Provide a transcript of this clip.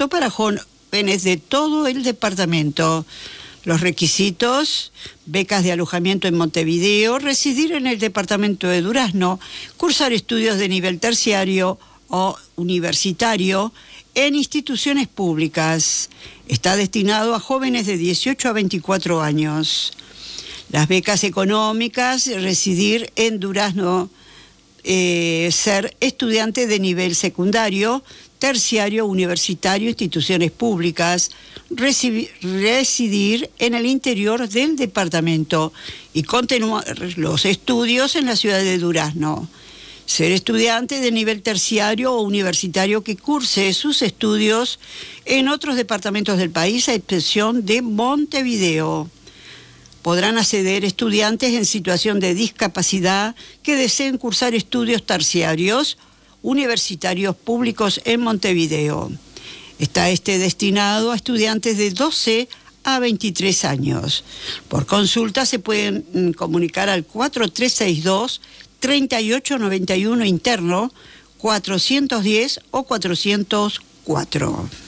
apto para jóvenes de todo el departamento. Los requisitos: becas de alojamiento en Montevideo, residir en el departamento de Durazno, cursar estudios de nivel terciario o universitario en instituciones públicas. Está destinado a jóvenes de 18 a 24 años. Las becas económicas: residir en Durazno, ser estudiante de nivel secundario, terciario, universitario, instituciones públicas, residir en el interior del departamento y continuar los estudios en la ciudad de Durazno. Ser estudiante de nivel terciario o universitario que curse sus estudios en otros departamentos del país, a excepción de Montevideo. Podrán acceder estudiantes en situación de discapacidad que deseen cursar estudios terciarios universitarios públicos en Montevideo. Está destinado a estudiantes de 12 a 23 años. Por consulta se pueden comunicar al 4362-3891 interno, 410 o 404.